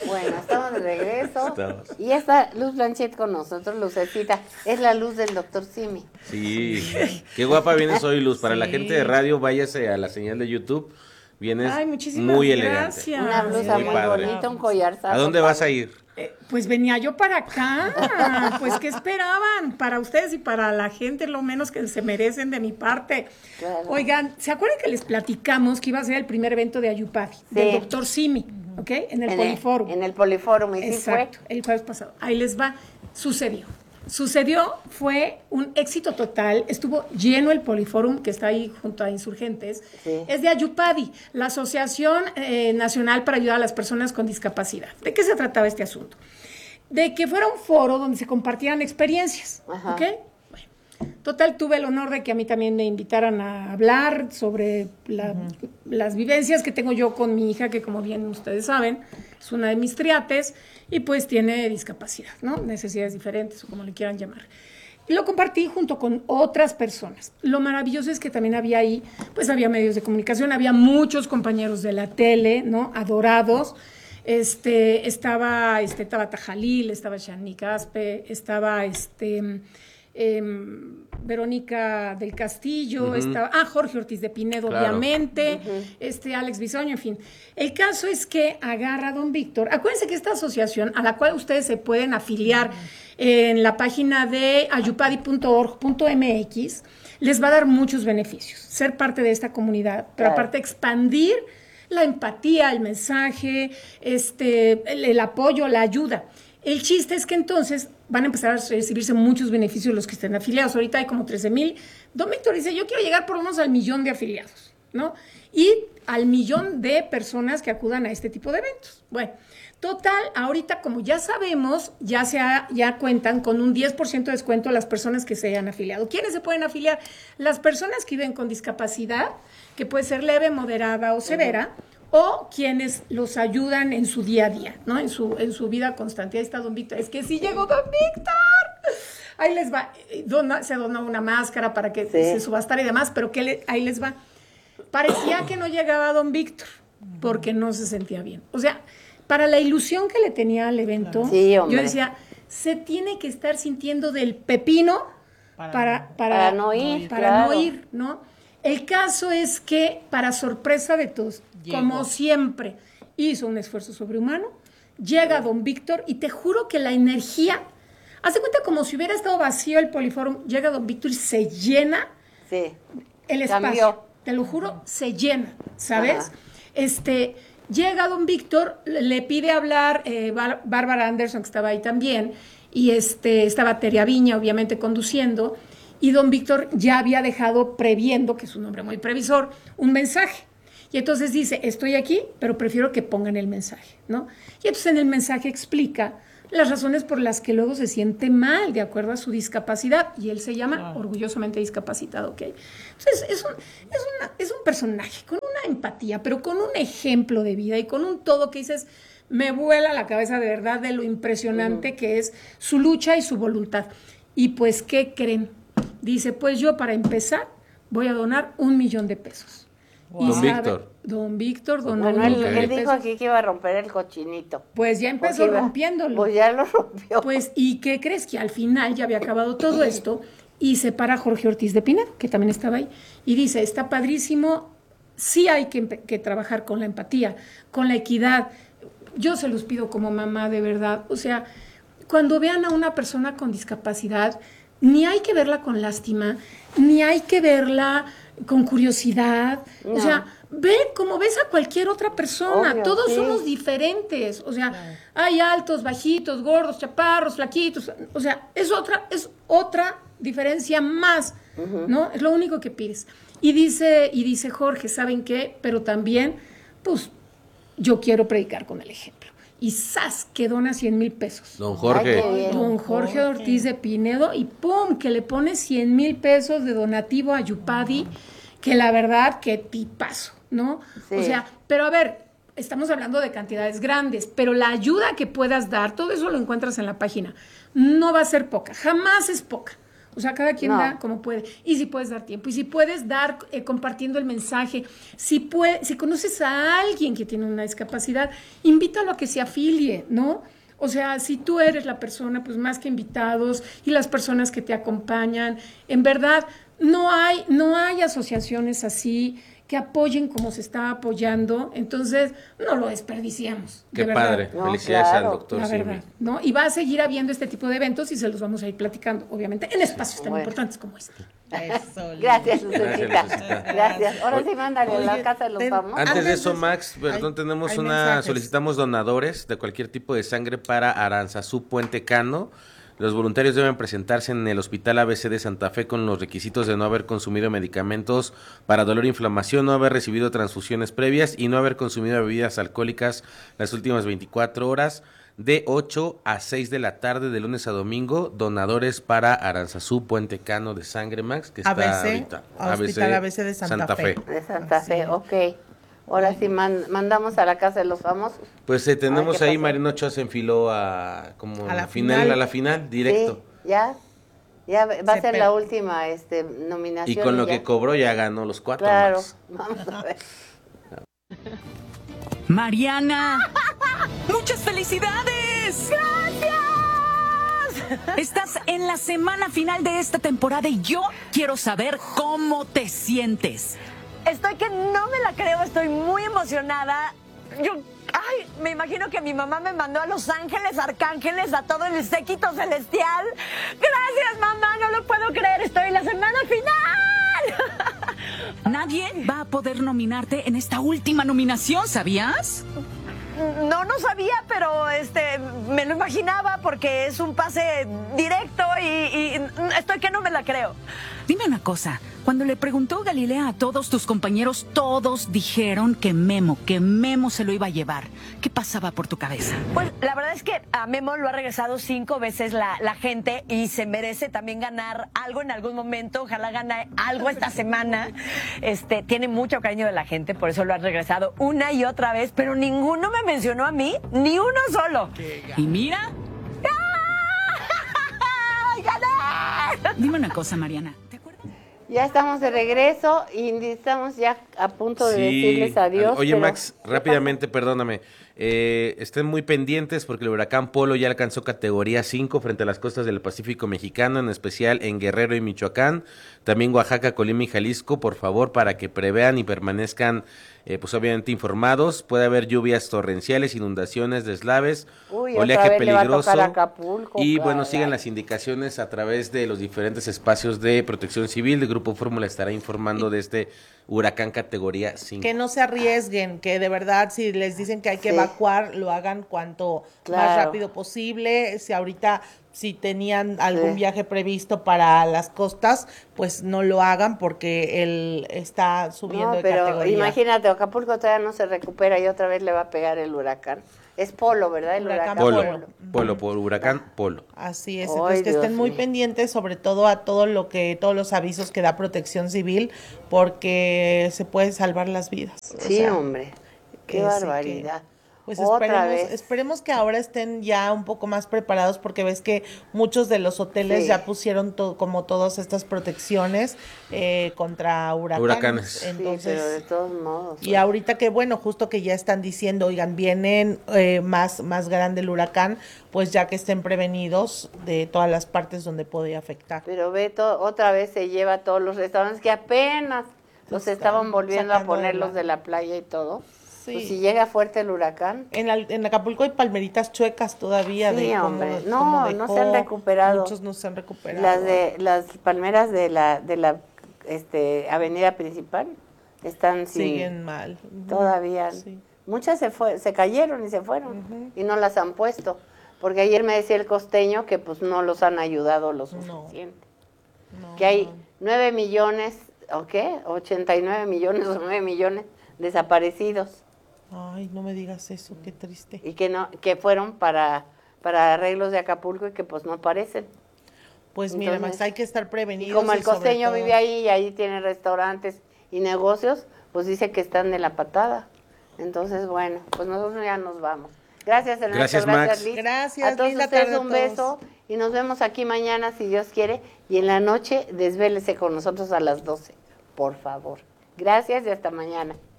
Bueno, estamos de regreso. Estamos. Y esta Luz Blanchet con nosotros, Lucecita, es la luz del doctor Simi. Sí, qué guapa vienes hoy, Luz. Para la Sí. gente de radio, váyase a la señal de YouTube. Vienes Ay, muchísimas muy elegante. gracias. Una blusa Muy muy padre. bonita, un collarzazo. ¿A dónde vas a ir? Pues venía yo para acá, pues ¿qué esperaban? Para ustedes y para la gente lo menos que se merecen de mi parte. Claro. Oigan, ¿se acuerdan que les platicamos que iba a ser el primer evento de Ayupadi, del doctor Simi, ¿ok? En el Poliforum. En el Poliforum, y sí fue. Exacto, el jueves pasado. Ahí les va. Sucedió, fue un éxito total, estuvo lleno el Poliforum, que está ahí junto a Insurgentes, Sí. es de Ayupadi, la Asociación Nacional para Ayudar a las Personas con Discapacidad. ¿De qué se trataba este asunto? De que fuera un foro donde se compartieran experiencias, Ajá. ¿ok? Bueno, total, tuve el honor de que a mí también me invitaran a hablar sobre las vivencias que tengo yo con mi hija, que como bien ustedes saben, es una de mis triates, y pues tiene discapacidad, ¿no? Necesidades diferentes, o como le quieran llamar. Y lo compartí junto con otras personas. Lo maravilloso es que también había ahí, pues había medios de comunicación, había muchos compañeros de la tele, ¿no? Adorados. Estaba Tabata Jalil, estaba Shani Caspe, estaba Verónica del Castillo, estaba Jorge Ortiz de Pinedo, Claro. obviamente, Alex Bisoño, en fin. El caso es que agarra a don Víctor. Acuérdense que esta asociación, a la cual ustedes se pueden afiliar en la página de ayupadi.org.mx, les va a dar muchos beneficios. Ser parte de esta comunidad, pero Claro. aparte expandir la empatía, el mensaje, el apoyo, la ayuda. El chiste es que entonces van a empezar a recibirse muchos beneficios los que estén afiliados. Ahorita hay como 13,000. Don Víctor dice, yo quiero llegar por lo menos al 1,000,000 de afiliados, ¿no? Y al 1,000,000 de personas que acudan a este tipo de eventos. Bueno, total, ahorita como ya sabemos, ya cuentan con un 10% de descuento a las personas que se hayan afiliado. ¿Quiénes se pueden afiliar? Las personas que viven con discapacidad, que puede ser leve, moderada o severa, o quienes los ayudan en su día a día, ¿no? En su vida constante. Ahí está don Víctor. Es que sí llegó don Víctor. Ahí les va. Se dona una máscara para que se subastara y demás, pero ahí les va. Parecía que no llegaba don Víctor porque no se sentía bien. O sea, para la ilusión que le tenía al evento, Sí, hombre. yo decía, se tiene que estar sintiendo del pepino para no ir, para claro. no ir, ¿no? El caso es que, para sorpresa de todos, como siempre, hizo un esfuerzo sobrehumano, llega don Víctor y te juro que la energía, haz de cuenta como si hubiera estado vacío el Poliforum, llega don Víctor y se llena Sí. el espacio. Cambió. Te lo juro, se llena, ¿sabes? Ajá. Llega don Víctor, le pide hablar Bárbara Anderson, que estaba ahí también, y estaba Teria Viña, obviamente, conduciendo, y don Víctor ya había dejado previendo, que es un hombre muy previsor, un mensaje. Y entonces dice, estoy aquí, pero prefiero que pongan el mensaje, ¿no? Y entonces en el mensaje explica las razones por las que luego se siente mal de acuerdo a su discapacidad, y él se llama orgullosamente discapacitado, ¿ok? Entonces es un personaje con una empatía, pero con un ejemplo de vida y con un todo que dices, me vuela la cabeza de verdad de lo impresionante que es su lucha y su voluntad. Y pues, ¿qué creen? Dice, pues yo para empezar voy a donar 1,000,000 de pesos. Wow. Don Víctor. Don Víctor donó Bueno, 1,000,000 él de dijo pesos. aquí que iba a romper el cochinito. Pues ya empezó rompiéndolo. Pues ya lo rompió. Pues, ¿y qué crees? Que al final ya había acabado todo esto y se para Jorge Ortiz de Pinedo, que también estaba ahí, y dice, está padrísimo, sí hay que trabajar con la empatía, con la equidad. Yo se los pido como mamá, de verdad. O sea, cuando vean a una persona con discapacidad, ni hay que verla con lástima, ni hay que verla con curiosidad. No. O sea, ve como ves a cualquier otra persona. Obvio, Todos sí. somos diferentes. O sea, hay altos, bajitos, gordos, chaparros, flaquitos. O sea, es otra diferencia más, ¿no? Es lo único que pides. Y dice Jorge, ¿saben qué? Pero también, pues, yo quiero predicar con el ejemplo. Y ¡zas! Que dona 100,000 pesos. Don Jorge. Ay, qué bien. Don Jorge Ortiz de Pinedo, y ¡pum! Que le pone 100,000 pesos de donativo a Ayupadi, que la verdad, qué tipazo, ¿no? Sí. O sea, pero a ver, estamos hablando de cantidades grandes, pero la ayuda que puedas dar, todo eso lo encuentras en la página. No va a ser poca, jamás es poca. O sea, cada quien No. da como puede. Y si puedes dar tiempo, y si puedes dar compartiendo el mensaje, si conoces a alguien que tiene una discapacidad, invítalo a que se afilie, ¿no? O sea, si tú eres la persona, pues más que invitados y las personas que te acompañan, en verdad, no hay asociaciones así que apoyen como se está apoyando, entonces no lo desperdiciamos. Qué de padre. verdad. No, Felicidades claro, al doctor La Simi. verdad, ¿no? Y va a seguir habiendo este tipo de eventos y se los vamos a ir platicando, obviamente, en espacios tan Bueno. importantes como este. Eso, Gracias, Gracias, Lucecita. Lucecita. Gracias. Ahora sí, mándale a la Oye, casa de los famosos. Antes de Antes eso, de- Max, perdón, hay- tenemos hay una, mensajes. solicitamos donadores de cualquier tipo de sangre para Aranzazú Puente Cano. Los voluntarios deben presentarse en el Hospital ABC de Santa Fe con los requisitos de no haber consumido medicamentos para dolor e inflamación, no haber recibido transfusiones previas y no haber consumido bebidas alcohólicas las últimas 24 horas, de 8 a 6 de la tarde, de lunes a domingo. Donadores para Aranzazú Puente Cano de sangre, Max, que está ABC, ahorita. Hospital ABC de Santa Fe. De Santa Así Fe, es. ok. Ahora sí, mandamos a la casa de los famosos. Pues tenemos ¿qué ahí, pasó? Marino Ochoa se enfiló a A la al final, final. a la final, directo. Sí, ya va a Se ser pe- la última nominación. Y con lo ya. que cobró ya ganó los 4. Claro, Max. vamos a ver. Mariana, muchas felicidades. Gracias. Estás en la semana final de esta temporada y yo quiero saber cómo te sientes. Estoy que no me la creo, estoy muy emocionada. Me imagino que mi mamá me mandó a los ángeles, arcángeles, a todo el séquito celestial. Gracias, mamá, no lo puedo creer, estoy en la semana final. Nadie va a poder nominarte en esta última nominación, ¿sabías? No sabía, pero me lo imaginaba porque es un pase directo y estoy que no me la creo. Dime una cosa, cuando le preguntó Galilea a todos tus compañeros, todos dijeron que Memo se lo iba a llevar. ¿Qué pasaba por tu cabeza? Pues la verdad es que a Memo lo ha regresado 5 veces la gente y se merece también ganar algo en algún momento. Ojalá gane algo esta semana. Tiene mucho cariño de la gente, por eso lo ha regresado una y otra vez, pero ninguno me mencionó a mí, ni uno solo. Y mira, ¡Ay, gané! dime una cosa, Mariana. ¿Te acuerdas? Ya estamos de regreso y estamos ya a punto de Sí. decirles adiós. Oye, pero- Max, rápidamente, perdóname. Estén muy pendientes porque el huracán Polo ya alcanzó categoría 5 frente a las costas del Pacífico mexicano, en especial en Guerrero y Michoacán, también Oaxaca, Colima y Jalisco, por favor, para que prevean y permanezcan, pues obviamente informados. Puede haber lluvias torrenciales, inundaciones, deslaves, Uy, oleaje otra vez le va a peligroso. tocar Acapulco, Y bueno, caray. sigan las indicaciones a través de los diferentes espacios de protección civil. El Grupo Fórmula estará informando de este huracán categoría 5. Que no se arriesguen, que de verdad si les dicen que hay que Sí. evacuar, lo hagan cuanto más Claro. rápido posible. Si tenían algún Sí. viaje previsto para las costas, pues no lo hagan porque él está subiendo No, de pero categoría. imagínate, Acapulco todavía no se recupera y otra vez le va a pegar el huracán. Es Polo, ¿verdad? El Huracán huracán Polo, por huracán Polo. Así es, Ay, entonces que Dios estén muy mío. pendientes sobre todo a todos los avisos que da Protección Civil porque se puede salvar las vidas. O Sí, sea, hombre. que Qué sí, barbaridad. Pues Otra vez. esperemos que ahora estén ya un poco más preparados porque ves que muchos de los hoteles Sí. ya pusieron como todas estas protecciones contra Huracanes. Sí, Entonces, pero de todos modos. y ahorita que bueno, justo que ya están diciendo, oigan, vienen más grande el huracán, pues ya que estén prevenidos de todas las partes donde puede afectar. Pero Beto otra vez se lleva a todos los restaurantes que apenas los estaban volviendo a sacando poner de la- los de la playa y todo. Sí. Pues si llega fuerte el huracán. En Acapulco hay palmeritas chuecas todavía. Sí, de cómo- hombre. cómo No se han recuperado. Muchos no se han recuperado. Las palmeras de la avenida principal están sin, siguen mal. Ujú. todavía. Sí. Muchas se cayeron y se fueron y no las han puesto. Porque ayer me decía el costeño que pues no los han ayudado lo suficiente. No, Que hay no. 9 millones, ¿o qué? 89 millones o 9 millones desaparecidos Ay, no me digas eso, qué triste. y que fueron para arreglos de Acapulco y que pues no aparecen. Pues mira, Entonces, Max, hay que estar Y prevenidos. como el sobre costeño todo- vive ahí y ahí tiene restaurantes y negocios, pues dice que están de la patada. Entonces, bueno, pues nosotros ya nos vamos. Gracias, Ernesto. Gracias, Max. Liz. Gracias, A todos linda ustedes tarde a un todos. beso y nos vemos aquí mañana si Dios quiere, y en la noche desvélese con nosotros a las 12, por favor. Gracias y hasta mañana.